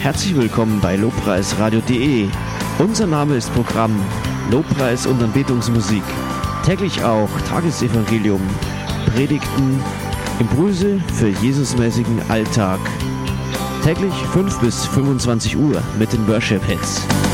Herzlich willkommen bei lobpreisradio.de. Unser Name ist Programm Lobpreis und Anbetungsmusik. Täglich auch Tagesevangelium, Predigten, Impulse für Jesusmäßigen Alltag. Täglich 5 bis 25 Uhr mit den Worship Hits.